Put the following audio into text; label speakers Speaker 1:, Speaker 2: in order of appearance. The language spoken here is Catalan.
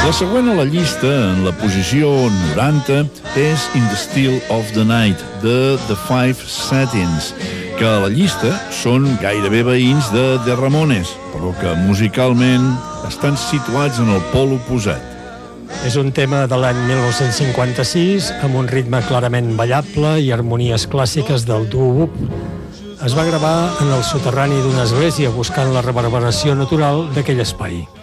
Speaker 1: La següent a la llista, en la posició 90, és In the Still of the Night, de The Five Seconds, que a la llista són gairebé veïns de The Ramones, però que musicalment estan situats en el pol oposat.
Speaker 2: És un tema de l'any 1956, amb un ritme clarament ballable i harmonies clàssiques del doo-wop. Es va gravar en el soterrani d'una església buscant la reverberació natural d'aquell espai.